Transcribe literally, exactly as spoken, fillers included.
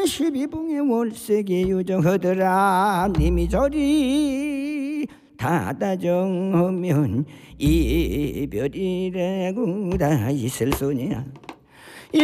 십이봉의 월색이 유정하더라. 님이 저리 다다정하면 이별이라고 다 있을 소냐.